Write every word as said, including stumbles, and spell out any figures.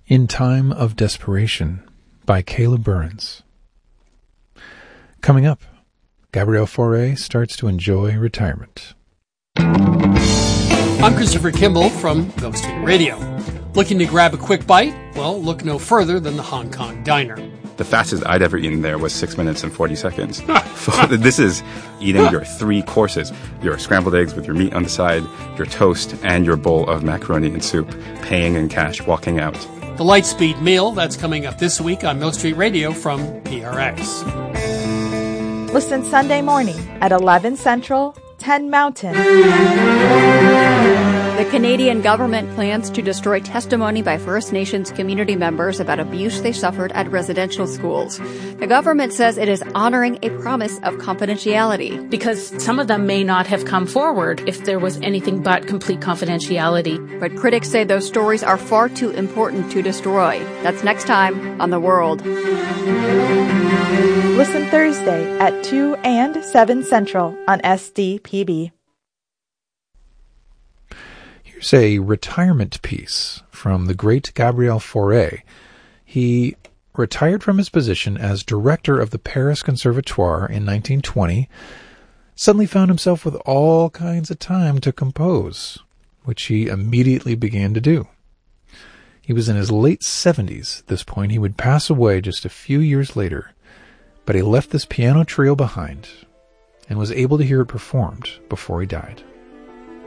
In Time of Desperation by Caleb Burns. Coming up, Gabrielle Fauré starts to enjoy retirement. I'm Christopher Kimball from Milk Street Radio. Looking to grab a quick bite? Well, look no further than the Hong Kong Diner. The fastest I'd ever eaten there was six minutes and forty seconds. This is eating your three courses, your scrambled eggs with your meat on the side, your toast, and your bowl of macaroni and soup, paying in cash, walking out. The Lightspeed Meal, that's coming up this week on Milk Street Radio from P R X. Listen Sunday morning at eleven Central, ten Mountain. The Canadian government plans to destroy testimony by First Nations community members about abuse they suffered at residential schools. The government says it is honoring a promise of confidentiality. Because some of them may not have come forward if there was anything but complete confidentiality. But critics say those stories are far too important to destroy. That's next time on The World. Listen Thursday at two and seven Central on S D P B. Here's a retirement piece from the great Gabrielle Fauré. He retired from his position as director of the Paris Conservatoire in nineteen twenty, suddenly found himself with all kinds of time to compose, which he immediately began to do. He was in his late seventies at this point. He would pass away just a few years later, but he left this piano trio behind and was able to hear it performed before he died.